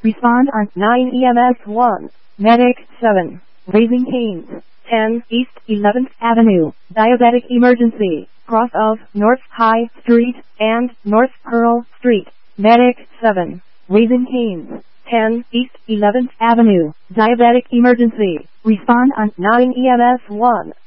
Respond on 9 EMS 1. Medic 7. Raising Cane's. 10 East 11th Avenue. Diabetic emergency. Cross of North High Street and North Pearl Street. Medic 7. Raising Cane's. 10 East 11th Avenue. Diabetic emergency. Respond on 9 EMS 1.